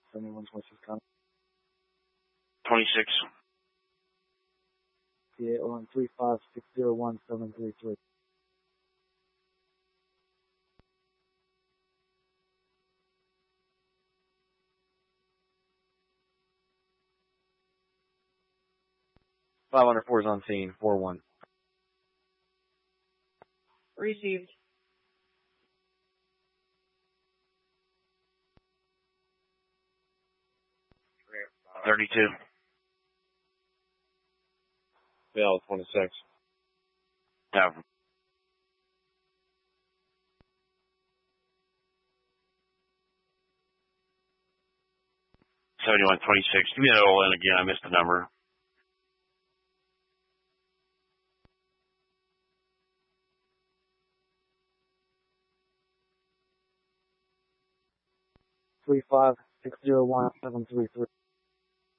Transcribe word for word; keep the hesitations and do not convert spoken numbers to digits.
seventy-one twenty-six count. twenty-six. P A on three five six zero one seven three three. five hundred four is on scene, four one. Received. thirty-two. Bill, twenty-six. Yeah. seventy-one twenty-six. Give me that all in again. I missed the number. three five six zero one seven three three.